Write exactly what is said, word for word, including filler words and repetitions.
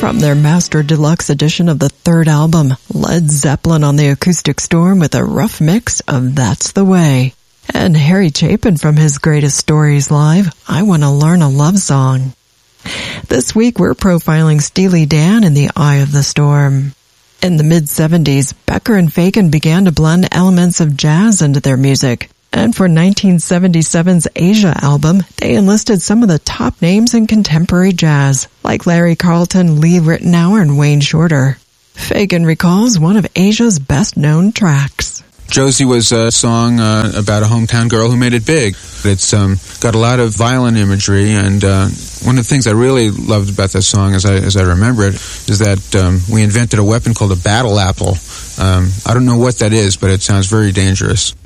From their Master Deluxe edition of the third album, Led Zeppelin on the Acoustic Storm with a rough mix of That's the Way. And Harry Chapin from his Greatest Stories Live, I Want to Learn a Love Song. This week we're profiling Steely Dan in The Eye of the Storm. In the mid-seventies, Becker and Fagen began to blend elements of jazz into their music. And for nineteen seventy-seven's Asia album, they enlisted some of the top names in contemporary jazz, like Larry Carlton, Lee Ritenour, and Wayne Shorter. Fagen recalls one of Asia's best-known tracks. Josie was a song uh, about a hometown girl who made it big. It's um, got a lot of violent imagery, and uh, one of the things I really loved about that song, as I as I remember it, is that um, we invented a weapon called a battle apple. Um, I don't know what that is, but it sounds very dangerous.